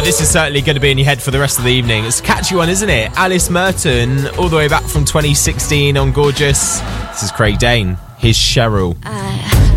this is certainly going to be in your head for the rest of the evening. It's a catchy one, isn't it? Alice Merton, all the way back from 2016 on Gorgeous. This is Craig Dane. Here's Cheryl.